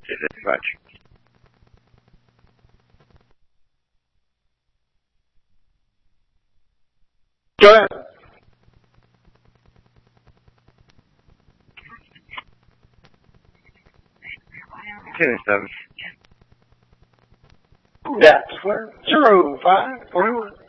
very much. Go ahead. Finish them. That's where 0541.